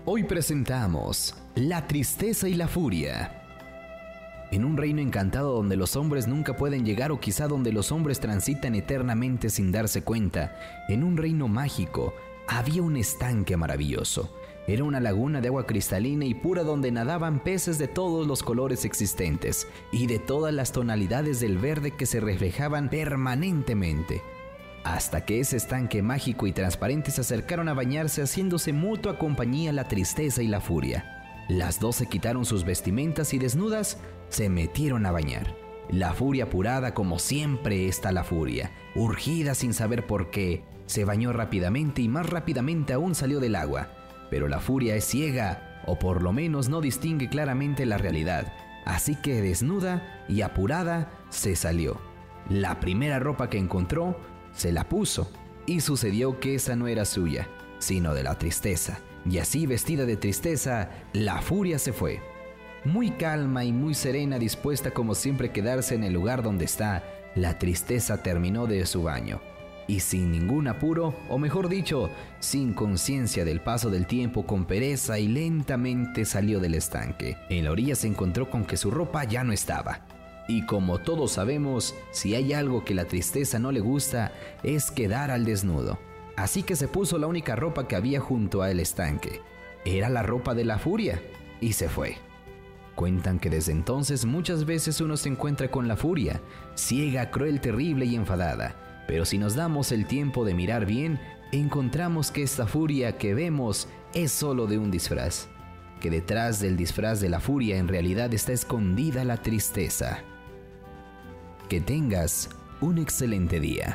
Hoy presentamos La tristeza y la furia. En un reino encantado donde los hombres nunca pueden llegar o quizá donde los hombres transitan eternamente sin darse cuenta, en un reino mágico había un estanque maravilloso. Era una laguna de agua cristalina y pura donde nadaban peces de todos los colores existentes y de todas las tonalidades del verde que se reflejaban permanentemente. Hasta que ese estanque mágico y transparente se acercaron a bañarse haciéndose mutua compañía la tristeza y la furia. Las dos se quitaron sus vestimentas y desnudas se metieron a bañar. La furia apurada como siempre está la furia, urgida sin saber por qué, se bañó rápidamente y más rápidamente aún salió del agua. Pero la furia es ciega, o por lo menos no distingue claramente la realidad, así que desnuda y apurada se salió. La primera ropa que encontró se la puso, y sucedió que esa no era suya, sino de la tristeza. Y así, vestida de tristeza, la furia se fue. Muy calma y muy serena, dispuesta como siempre a quedarse en el lugar donde está, la tristeza terminó de su baño. Y sin ningún apuro, o mejor dicho, sin conciencia del paso del tiempo, con pereza y lentamente salió del estanque. En la orilla se encontró con que su ropa ya no estaba. Y como todos sabemos, si hay algo que la tristeza no le gusta, es quedar al desnudo. Así que se puso la única ropa que había junto al estanque. Era la ropa de la furia, y se fue. Cuentan que desde entonces muchas veces uno se encuentra con la furia, ciega, cruel, terrible y enfadada. Pero si nos damos el tiempo de mirar bien, encontramos que esta furia que vemos es solo de un disfraz. Que detrás del disfraz de la furia en realidad está escondida la tristeza. Que tengas un excelente día.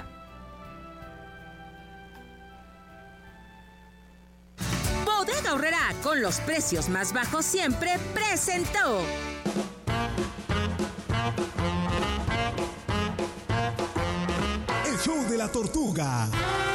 Bodega Aurrerá, con los precios más bajos siempre, presentó. El show de la tortuga.